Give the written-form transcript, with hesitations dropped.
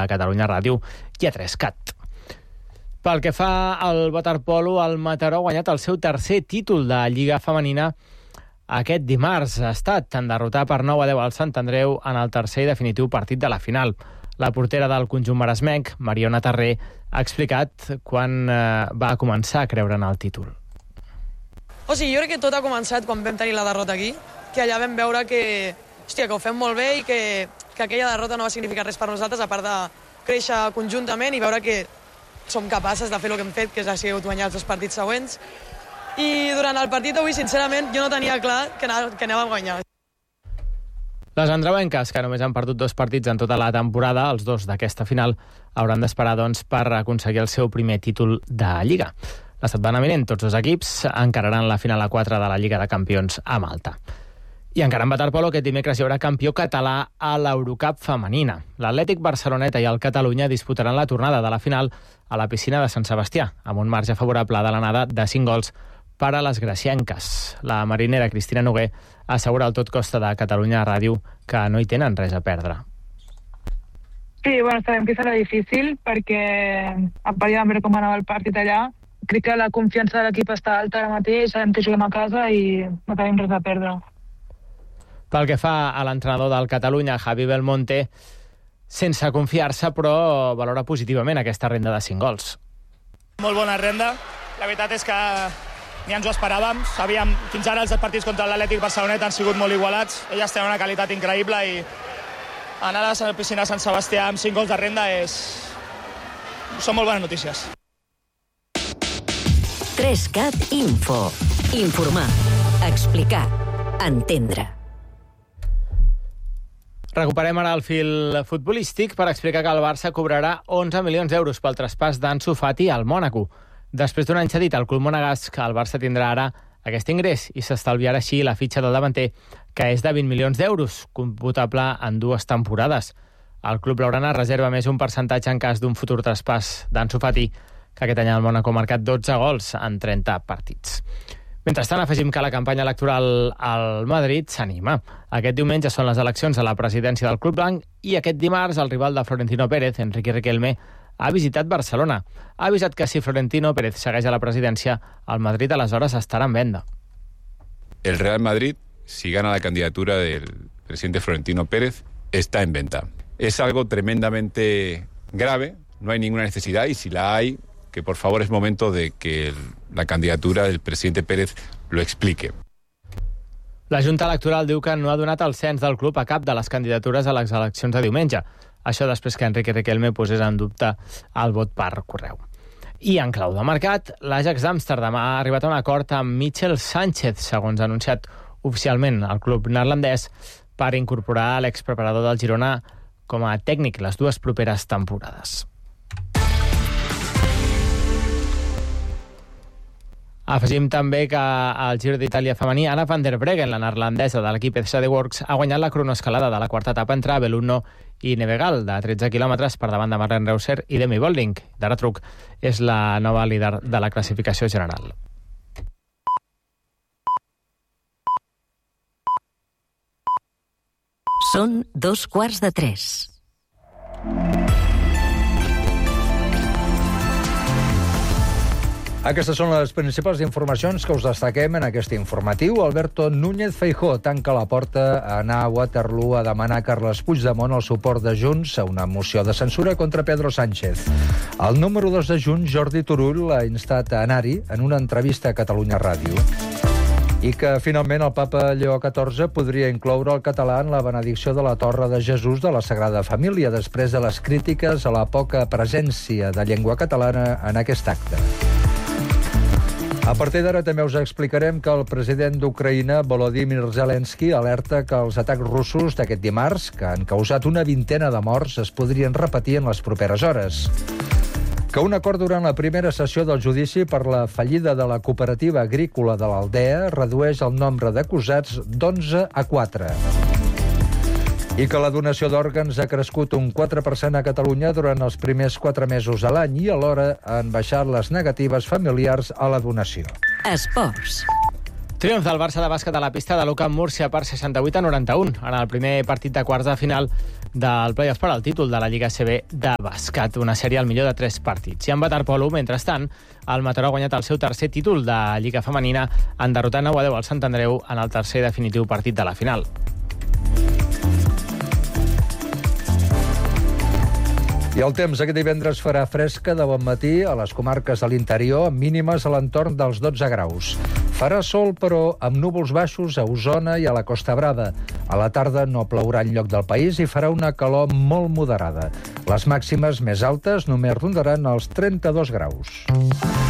Catalunya Ràdio i a 3cat. Pel que fa al waterpolo, el Mataró ha guanyat el seu tercer títol de Lliga Femenina aquest dimarts. Ha estat en derrotar per 9-10 al Sant Andreu en el tercer i definitiu partit de la final. La portera del conjunt maresmenc, Mariona Tarré, ha explicat quan va començar a creure en el títol. Jo crec que tot ha començat quan vam tenir la derrota aquí, que allà vam veure que ho fem molt bé i que aquella derrota no va significar res per nosaltres, a part de créixer conjuntament i veure que som capaces de fer el que hem fet, que ha sigut guanyar els 2 partits següents. I durant el partit d'avui, sincerament, jo no tenia clar que anava a guanyar. Les andreuenques, que només han perdut 2 partits en tota la temporada, els 2 d'aquesta final, hauran d'esperar per aconseguir el seu primer títol de Lliga. La setmana vinent, tots 2 equips encararan la final a 4 de la Lliga de Campions a Malta. I encara en waterpolo, aquest dimecres hi haurà campió català a l'Eurocup femenina. L'Atlètic Barceloneta i el Catalunya disputaran la tornada de la final a la piscina de Sant Sebastià, amb un marge favorable de l'anada de 5 gols per a les gracienques. La marinera Cristina Noguer assegura al Tot Costa de Catalunya Ràdio que no hi tenen res a perdre. Sí, sabem que serà difícil perquè a part de veure com anava el partit allà, crec que la confiança de l'equip està alta ara mateix, sabem que juguem a casa i no tenim res a perdre. Pel que fa a l'entrenador del Catalunya, Javi Belmonte, sense confiar-se, però valora positivament aquesta renda de 5 gols. Molt bona renda. La veritat és que ni ens ho esperàvem. Sabíem, fins ara els partits contra l'Atlètic Barceloneta han sigut molt igualats. Elles tenen una qualitat increïble i anar a la piscina de Sant Sebastià amb 5 gols de renda són molt bones notícies. 3cat Info. Informar. Explicar. Entendre. Recuperem ara el fil futbolístic per explicar que el Barça cobrarà 11 milions d'euros pel traspàs d'Ansu Fati al Mònaco. Després d'un any cedit al club monegasc, el Barça tindrà ara aquest ingrés i s'estalviarà així la fitxa del davanter, que és de 20 milions d'euros, computable en 2 temporades. El club blaugrana reserva més un percentatge en cas d'un futur traspàs d'Ansu Fati, que aquest any el Mònaco ha marcat 12 gols en 30 partits. Mentrestant, afegim que la campanya electoral al Madrid s'anima. Aquest diumenge són les eleccions a la presidència del club blanc i aquest dimarts el rival de Florentino Pérez, Enrique Riquelme, ha visitat Barcelona. Ha avisat que si Florentino Pérez segueix a la presidència, el Madrid aleshores estarà en venda. El Real Madrid, si gana la candidatura del presidente Florentino Pérez, está en venta. Es algo tremendamente grave, no hay ninguna necesidad y si la hay, que por favor es momento de que la candidatura del presidente Pérez lo explique. La Junta Electoral diu que no ha donat el cens del club a cap de les candidatures a les eleccions de diumenge. Això després que Enrique Riquelme posés en dubte el vot per correu. I en clau de mercat, l'Ajax d'Amsterdam ha arribat a un acord amb Michel Sánchez, segons ha anunciat oficialment el club neerlandès, per incorporar l'expreparador del Girona com a tècnic les 2 properes temporades. Afegim també que al Giro d'Itàlia femení, Anna van der Breggen, la neerlandesa de l'equip SD Works, ha guanyat la cronoescalada de la 4ª etapa entre Belluno i Nevegal, de 13 quilòmetres per davant de Marlene Reusser i Demi Vollering. Dara Truc és la nova líder de la classificació general. Són 2:15. Aquestes són les principals informacions que us destaquem en aquest informatiu. Alberto Núñez Feijóo tanca la porta a anar a Waterloo a demanar a Carles Puigdemont el suport de Junts a una moció de censura contra Pedro Sánchez. El número 2 de Junts, Jordi Turull, l'ha instat a anar-hi en una entrevista a Catalunya Ràdio. I que finalment el papa Lleó XIV podria incloure el català en la benedicció de la Torre de Jesús de la Sagrada Família, després de les crítiques a la poca presència de llengua catalana en aquest acte. A partir d'ara també us explicarem que el president d'Ucraïna, Volodymyr Zelensky, alerta que els atacs russos d'aquest dimarts, que han causat una vintena de morts, es podrien repetir en les properes hores. Que un acord durant la primera sessió del judici per la fallida de la cooperativa agrícola de l'Aldea redueix el nombre d'acusats d'11 a 4. I que la donació d'òrgans ha crescut un 4% a Catalunya durant els primers 4 mesos de l'any i alhora han baixat les negatives familiars a la donació. Esports. Triomf del Barça de bàsquet a la pista de l'UCAM Múrcia per 68-91 en el primer partit de quarts de final del play-off per al títol de la Lliga CB de bàsquet, una sèrie al millor de 3 partits. I en waterpolo, mentrestant, el Mataró ha guanyat el seu tercer títol de Lliga femenina en derrotar 9-10 al Sant Andreu en el tercer i definitiu partit de la final. I el temps aquest divendres farà fresca de bon matí a les comarques de l'interior, amb mínimes a l'entorn dels 12 graus. Farà sol, però amb núvols baixos a Osona i a la Costa Brava. A la tarda no plourà enlloc del país i farà una calor molt moderada. Les màximes més altes només rondaran els 32 graus.